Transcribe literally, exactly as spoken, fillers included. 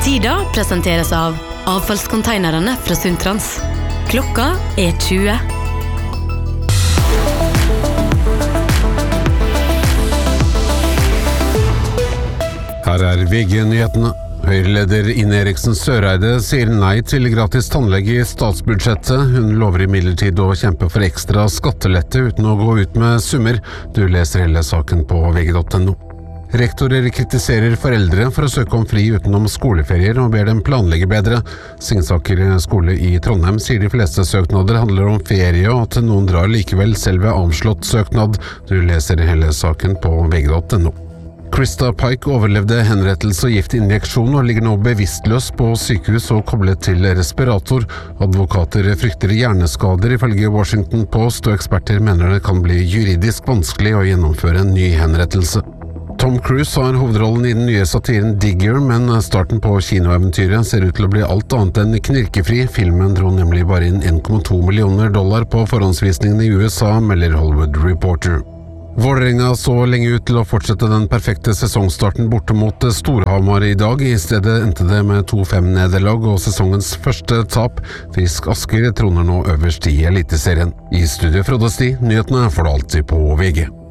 Tida presenteres av avfallskonteinerne fra Sundtrans. Klokka er tjue. Her er V G-nyhetene. Høyreleder Ine Eriksen Søreide sier nei til gratis tannlege i statsbudsjettet. Hun lover imidlertid å kjempe for ekstra skattelette uten å gå ut med summer. Du leser hele saken på V G punktum no. Rektorer kritiserer foreldre for å søke om fri utenom skoleferier og ber dem planlegge bedre. Singsaker skole i Trondheim sier de fleste søknader handler om ferie, og at noen drar likevel selv ved avslått søknad. Du leser hele saken på V G punktum no. Krista Pike overlevde henrettelse og giftinjeksjon og ligger nå bevisstløs på sykehus og koblet til respirator. Advokater frykter hjerneskader ifølge Washington Post, og eksperter mener det kan bli juridisk vanskelig å gjennomføre en ny henrettelse. Tom Cruise har hovedrollen i den nye satiren Digger, men starten på kinoeventyret ser ut til å bli alt annet enn knirkefri. Filmen dro nemlig bare inn en komma to millioner dollar på forhåndsvisningen i U S A, melder Hollywood Reporter. Vålerenga så lenge ut til å fortsette den perfekte sesongstarten borte mot Storhamar i dag. I stedet endte det med to fem nederlag og sesongens første tap. Frisk Asker troner nå øverst i Eliteserien. I studio Frode Sti, nyhetene får du alltid på V G.